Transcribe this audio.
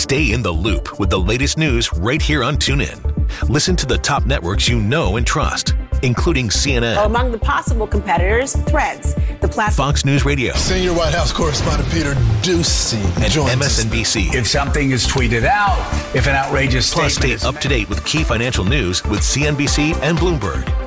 Stay in the loop with the latest news right here on TuneIn. Listen to the top networks you know and trust, including CNN. Among the possible competitors, Threads, the platform. Fox News Radio. Senior White House correspondent Peter Doocy and MSNBC. If something is tweeted out, if an outrageous Plus, statement stay up to date with key financial news with CNBC and Bloomberg.